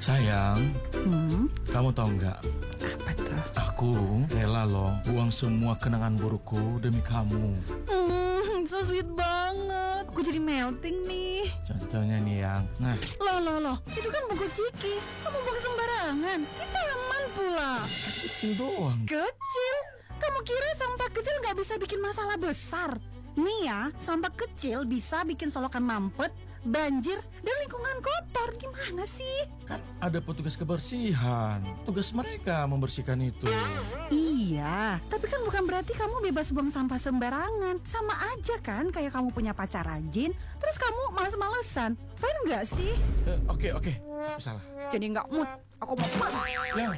Sayang, kamu tahu nggak? Apa tuh? Aku rela loh buang semua kenangan burukku demi kamu. So sweet banget. Aku jadi melting nih. Contohnya nih yang, nah, Loh, itu kan bungkus ciki. Kamu buang sembarangan. Kita aman pula. kecil doang. Kecil? Kamu kira sampah kecil nggak bisa bikin masalah besar? Nih ya, sampah kecil bisa bikin solokan mampet, banjir, dan lingkungan kotor. Gimana sih? Kan ada petugas kebersihan. Tugas mereka membersihkan itu. Iya, tapi kan bukan berarti kamu bebas buang sampah sembarangan. Sama aja kan kayak kamu punya pacar rajin, terus kamu males-malesan. Fine nggak sih? Oke, salah. Jadi nggak mood. Aku mau Yang,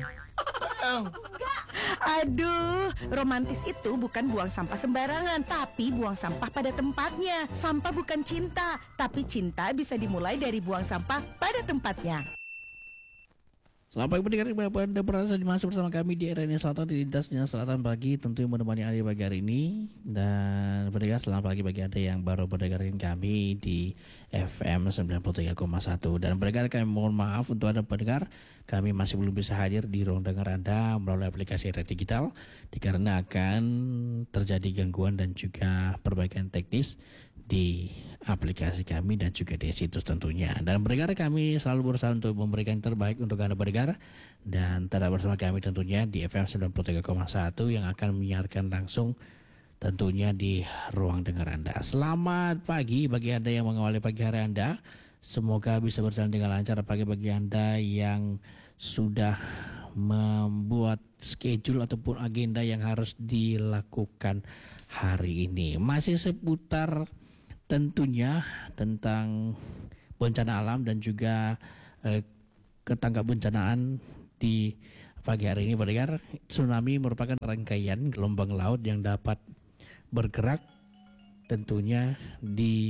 Aduh, romantis itu bukan buang sampah sembarangan, tapi buang sampah pada tempatnya. Sampah bukan cinta, tapi cinta bisa dimulai dari buang sampah pada tempatnya. Selamat pagi pendengar, Anda berasa masuk bersama kami di RNI Selatan di lintasnya Selatan Pagi, tentu yang menemani Anda pagi hari ini. Dan pendengar, selamat pagi bagi Anda yang baru mendengarkan kami di FM 93,1. Dan pendengar, kami mohon maaf untuk Anda pendengar, kami masih belum bisa hadir di ruang dengar Anda melalui aplikasi RRI Digital dikarenakan terjadi gangguan dan juga perbaikan teknis di aplikasi kami dan juga di situs tentunya. Dan pendengar, kami selalu berusaha untuk memberikan yang terbaik untuk Anda pendengar, dan tetap bersama kami tentunya di FM 93,1 yang akan menyiarkan langsung tentunya di ruang dengar Anda. Selamat pagi bagi Anda yang mengawali pagi hari Anda. Semoga bisa berjalan dengan lancar pagi bagi Anda yang sudah membuat schedule ataupun agenda yang harus dilakukan hari ini. Masih seputar tentunya tentang bencana alam dan juga ketangkap-bencanaan di pagi hari ini pendengar. Tsunami merupakan rangkaian gelombang laut yang dapat bergerak tentunya di